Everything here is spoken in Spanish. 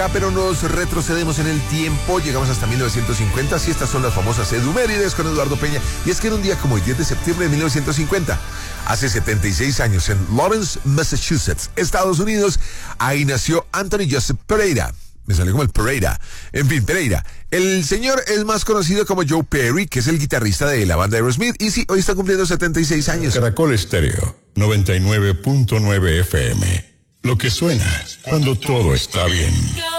Pero nos retrocedemos en el tiempo, llegamos hasta 1950, y estas son las famosas Edumérides con Eduardo Peña. Y es que en un día como el 10 de septiembre de 1950, hace 76 años, en Lawrence, Massachusetts, Estados Unidos, ahí nació Anthony Joseph Pereira. Me salió como el Pereira. En fin, Pereira. El señor es más conocido como Joe Perry, que es el guitarrista de la banda Aerosmith. Y sí, hoy está cumpliendo 76 años. Caracol Estéreo, 99.9 FM. Lo que suena cuando todo está bien.